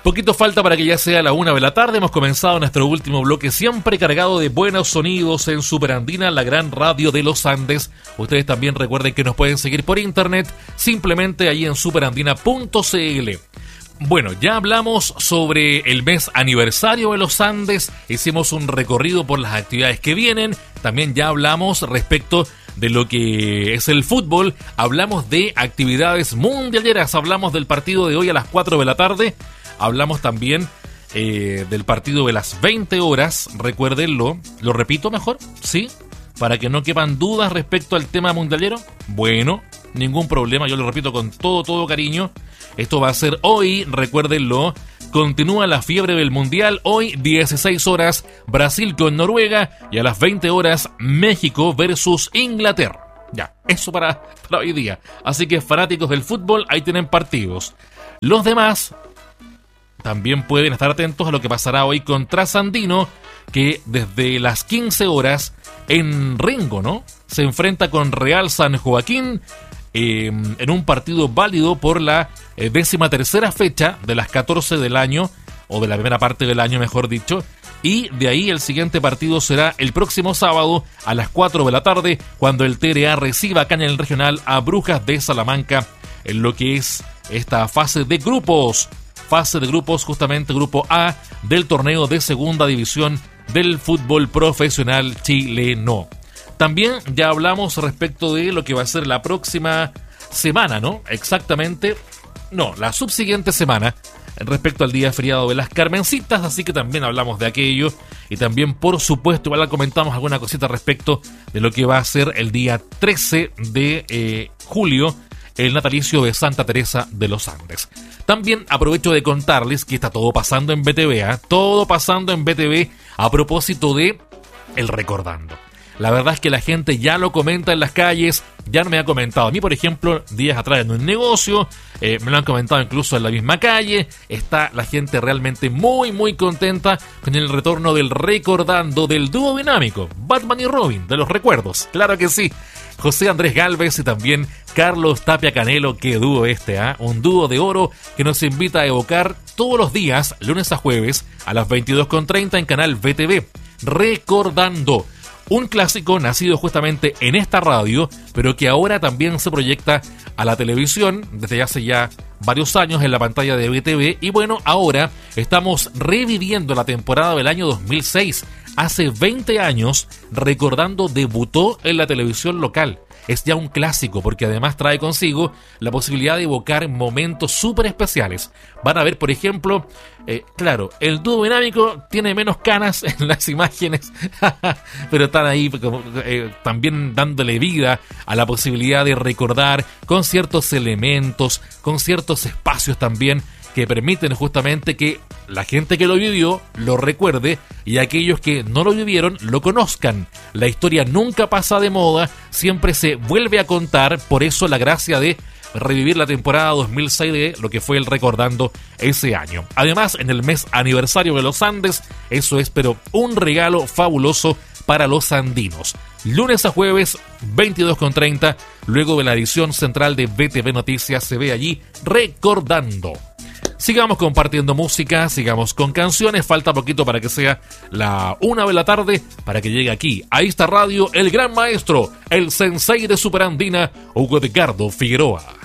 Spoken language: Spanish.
Poquito falta para que ya sea la 1 de la tarde. Hemos comenzado nuestro último bloque, siempre cargado de buenos sonidos en Superandina, la gran radio de los Andes. Ustedes también recuerden que nos pueden seguir por internet, simplemente ahí en superandina.cl. Bueno, ya hablamos sobre el mes aniversario de los Andes, hicimos un recorrido por las actividades que vienen, también ya hablamos respecto de lo que es el fútbol, hablamos de actividades mundialeras, hablamos del partido de hoy a las 4 de la tarde, hablamos también del partido de las 20 horas, recuérdenlo, ¿lo repito mejor? ¿Sí? Para que no quepan dudas respecto al tema mundialero. Bueno, ningún problema, yo lo repito con todo cariño. Esto va a ser hoy, recuérdenlo. Continúa la fiebre del mundial. Hoy, 16 horas, Brasil con Noruega. Y a las 20 horas, México versus Inglaterra. Ya, eso para hoy día. Así que fanáticos del fútbol, ahí tienen partidos. Los demás también pueden estar atentos a lo que pasará hoy con Trasandino, que desde las 15 horas en Ringo, ¿no? Se enfrenta con Real San Joaquín en un partido válido por la 13ª fecha de las 14 del año, o de la primera parte del año, mejor dicho, y de ahí el siguiente partido será el próximo sábado a las 4 de la tarde, cuando el TRA reciba acá en el regional a Brujas de Salamanca, en lo que es esta fase de grupos, justamente grupo A del torneo de segunda división del fútbol profesional chileno. También ya hablamos respecto de lo que va a ser la próxima semana, ¿no? Exactamente, no, la subsiguiente semana, respecto al día feriado de las Carmencitas, así que también hablamos de aquello. Y también, por supuesto, igual comentamos alguna cosita respecto de lo que va a ser el día 13 de julio, el natalicio de Santa Teresa de los Andes. También aprovecho de contarles que está todo pasando en BTV, todo pasando en BTV a propósito de el Recordando. La verdad es que la gente ya lo comenta en las calles, ya me ha comentado a mí, por ejemplo, días atrás en un negocio, me lo han comentado incluso en la misma calle. Está la gente realmente muy contenta con el retorno del Recordando del dúo dinámico, Batman y Robin, de los recuerdos, claro que sí. José Andrés Gálvez y también Carlos Tapia Canelo, qué dúo un dúo de oro que nos invita a evocar todos los días, lunes a jueves, a las 22:30 en canal VTV, Recordando. Un clásico nacido justamente en esta radio, pero que ahora también se proyecta a la televisión desde hace ya varios años en la pantalla de BTV. Y bueno, ahora estamos reviviendo la temporada del año 2006. Hace 20 años, Recordando debutó en la televisión local. Es ya un clásico porque además trae consigo la posibilidad de evocar momentos súper especiales. Van a ver, por ejemplo, claro, el dúo dinámico tiene menos canas en las imágenes, pero están ahí también dándole vida a la posibilidad de recordar con ciertos elementos, con ciertos espacios también que permiten justamente que la gente que lo vivió lo recuerde y aquellos que no lo vivieron lo conozcan. La historia nunca pasa de moda, siempre se vuelve a contar, por eso la gracia de revivir la temporada 2006 de lo que fue el Recordando ese año. Además, en el mes aniversario de los Andes, eso es pero un regalo fabuloso para los andinos. Lunes a jueves, 22:30, luego de la edición central de BTV Noticias, se ve allí Recordando. Sigamos compartiendo música, sigamos con canciones. Falta poquito para que sea la 1 de la tarde, para que llegue aquí a esta radio el gran maestro, el sensei de Superandina, Hugo Edgardo Figueroa.